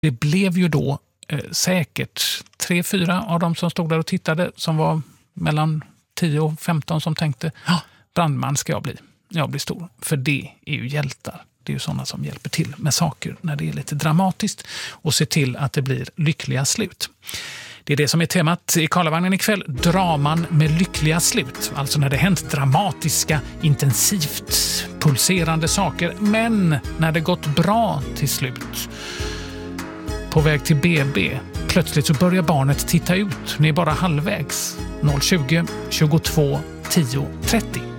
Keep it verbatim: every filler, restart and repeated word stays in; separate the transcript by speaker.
Speaker 1: Det blev ju då eh, säkert tre, fyra av dem som stod där och tittade som var mellan tio och femton som tänkte, ja, brandman ska jag bli. Jag blir stor. För det är ju hjältar. Det är ju sådana som hjälper till med saker när det är lite dramatiskt och ser till att det blir lyckliga slut. Det är det som är temat i Karlavagnen ikväll. Draman med lyckliga slut. Alltså när det hänt dramatiska, intensivt pulserande saker. Men när det gått bra till slut. På väg till B B. Plötsligt så börjar barnet titta ut. Ni är bara halvvägs. noll tjugo, tjugotvå, tio, trettio.